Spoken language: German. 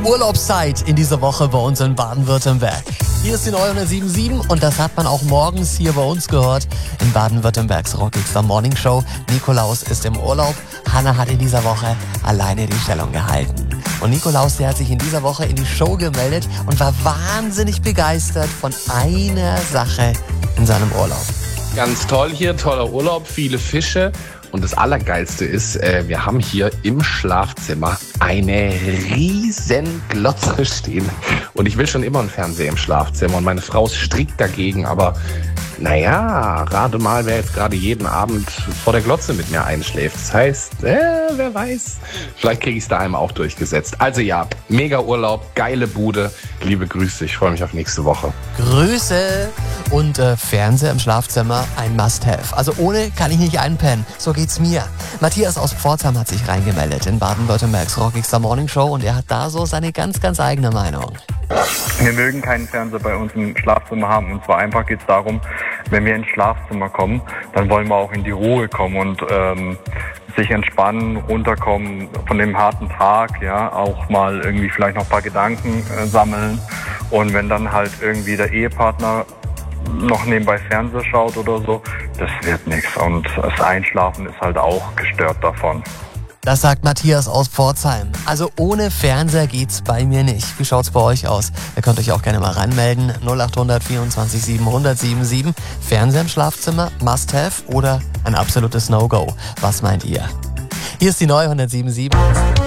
Urlaubszeit in dieser Woche bei uns in Baden-Württemberg. Hier ist die neue 107.7 und das hat man auch morgens hier bei uns gehört in Baden-Württembergs rockigster Morning Show. Nikolaus ist im Urlaub. Hanna hat in dieser Woche alleine die Stellung gehalten. Und Nikolaus, der hat sich in dieser Woche in die Show gemeldet und war wahnsinnig begeistert von einer Sache in seinem Urlaub. Ganz toll hier, toller Urlaub, viele Fische. Und das Allergeilste ist, wir haben hier im Schlafzimmer eine riesen Glotze stehen. Und ich will schon immer einen Fernseher im Schlafzimmer. Und meine Frau ist strikt dagegen. Aber naja, rate mal, wer jetzt gerade jeden Abend vor der Glotze mit mir einschläft. Das heißt, wer weiß, vielleicht kriege ich es da einmal auch durchgesetzt. Also ja, mega Urlaub, geile Bude. Liebe Grüße, ich freue mich auf nächste Woche. Grüße! Und Fernseher im Schlafzimmer, ein Must-Have. Also ohne kann ich nicht einpennen. So geht's mir. Matthias aus Pforzheim hat sich reingemeldet in Baden-Württembergs rockigster Morning Show und er hat da so seine ganz, ganz eigene Meinung. Wir mögen keinen Fernseher bei uns im Schlafzimmer haben. Und zwar einfach geht es darum, wenn wir ins Schlafzimmer kommen, dann wollen wir auch in die Ruhe kommen und sich entspannen, runterkommen von dem harten Tag, ja, auch mal irgendwie vielleicht noch ein paar Gedanken sammeln. Und wenn dann halt irgendwie der Ehepartner noch nebenbei Fernseher schaut oder so, das wird nichts. Und das Einschlafen ist halt auch gestört davon. Das sagt Matthias aus Pforzheim. Also ohne Fernseher geht's bei mir nicht. Wie schaut's bei euch aus? Ihr könnt euch auch gerne mal ranmelden. 0800 24 700 77. Fernseher im Schlafzimmer, Must-Have oder ein absolutes No-Go? Was meint ihr? Hier ist die neue 107.7.